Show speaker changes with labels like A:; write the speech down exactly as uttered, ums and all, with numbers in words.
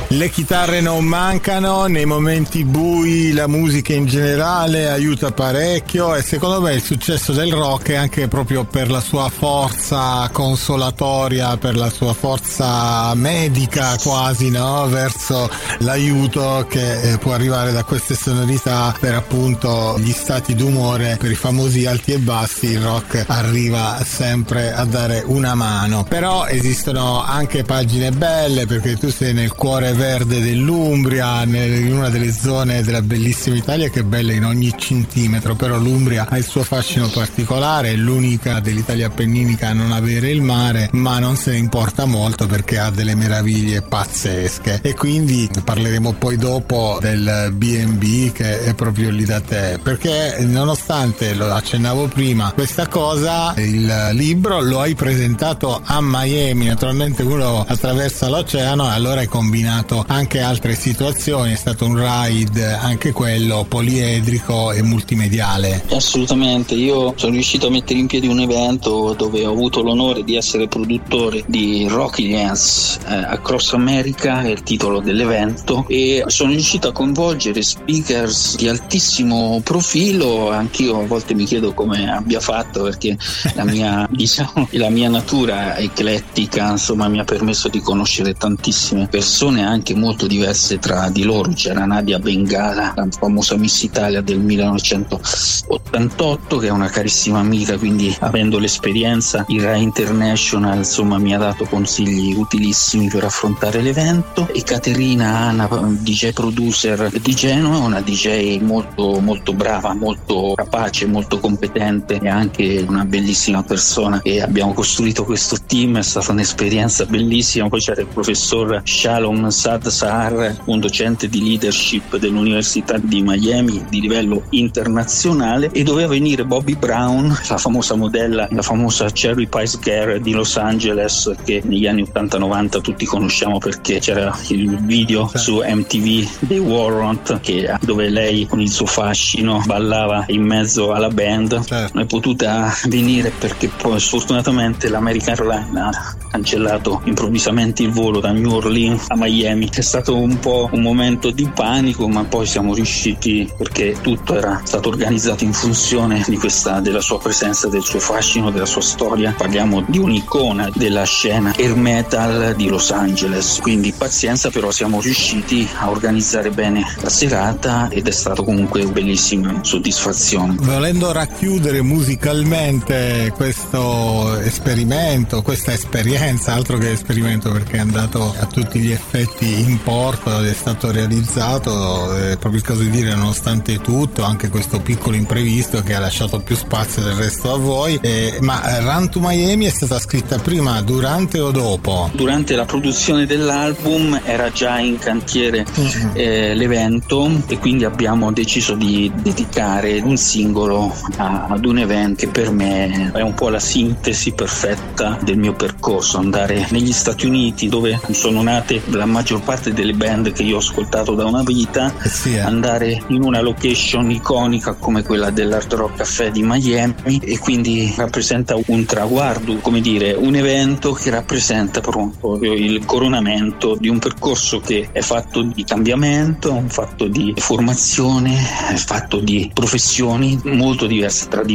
A: Le chitarre non mancano, nei momenti bui la musica in generale aiuta parecchio e secondo me il successo del rock è anche proprio per la sua forza consolatoria, per la sua forza medica quasi, no? Verso l'aiuto che eh, può arrivare da queste sonorità per appunto gli stati d'umore, per i famosi alti e bassi. Il rock arriva sempre a dare una mano, però esistono anche pagine belle perché tu sei nel cuore verde dell'Umbria, in una delle zone della bellissima Italia che è bella in ogni centimetro, però l'Umbria ha il suo fascino particolare, è l'unica dell'Italia appenninica a non avere il mare, ma non se ne importa molto perché ha delle meraviglie pazzesche. E quindi parleremo poi dopo del B and B che è proprio lì da te, perché nonostante, lo accennavo prima, questa cosa, il libro lo hai presentato a Miami, naturalmente uno attraversa l'oceano e allora hai combinato anche altre situazioni, è stato un ride anche quello poliedrico e multimediale.
B: Assolutamente, io sono riuscito a mettere in piedi un evento dove ho avuto l'onore di essere produttore di Rocky Dance eh, Across America, è il titolo dell'evento, e sono riuscito a coinvolgere speakers di altissimo profilo. Anch'io a volte mi chiedo come abbia fatto, perché la mia diciamo la mia natura eclettica insomma mi ha permesso di conoscere tantissime persone anche molto diverse tra di loro. C'era Nadia Bengala, la famosa Miss Italia del millenovecentottantotto, che è una carissima amica, quindi avendo l'esperienza il Rai International insomma mi ha dato consigli utilissimi per affrontare l'evento. E Caterina Anna, D J producer di Genova, una D J molto molto brava, molto capace, molto competente e anche una bellissima persona, e abbiamo costruito questo team, è stata un'esperienza bellissima. Poi c'era il professor Shalom Sad Sahar, un docente di leadership dell'Università di Miami di livello internazionale, e doveva venire Bobby Brown, la famosa modella, la famosa Cherry Pies Girl di Los Angeles, che negli anni ottanta novanta tutti conosciamo perché c'era il video su M T V dei Warrant che, dove lei con il suo fascino ballava in mezzo alla band. Non è potuta venire perché poi sfortunatamente l'American Airlines ha cancellato improvvisamente il volo da New Orleans a Miami. È stato un po' un momento di panico, ma poi siamo riusciti perché tutto era stato organizzato in funzione di questa, della sua presenza, del suo fascino, della sua storia. Parliamo di un'icona della scena air metal di Los Angeles, quindi pazienza, però siamo riusciti a organizzare bene la serata ed è stato comunque bellissima soddisfazione.
A: Volendo racchiudere musicalmente questo esperimento, questa esperienza, altro che esperimento perché è andato a tutti gli effetti in porto, è stato realizzato, è proprio il caso di dire, nonostante tutto, anche questo piccolo imprevisto che ha lasciato più spazio del resto a voi. Eh, ma Run to Miami è stata scritta prima, durante o dopo?
B: Durante la produzione dell'album era già in cantiere mm-hmm. eh, l'evento, e quindi abbiamo deciso di dedicare un singolo a, ad un evento che per me è un po' la sintesi perfetta del mio percorso: andare negli Stati Uniti dove sono nate la maggior parte delle band che io ho ascoltato da una vita,
A: eh sì, eh.
B: andare in una location iconica come quella dell'Hard Rock Café di Miami, e quindi rappresenta un traguardo, come dire, un evento che rappresenta proprio il coronamento di un percorso che è fatto di cambiamento, un fatto di formazione, è fatto di professioni molto diverse tra di